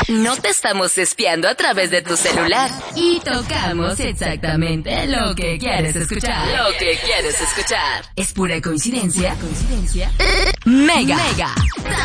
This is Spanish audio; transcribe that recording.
No te estamos espiando a través de tu celular. Y tocamos exactamente lo que quieres escuchar. Lo que quieres escuchar. Es pura coincidencia. Mega.